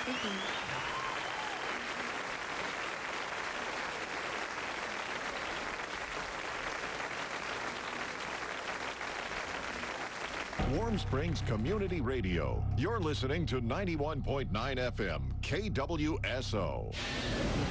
Warm Springs Community Radio. You're listening to 91.9 FM, KWSO.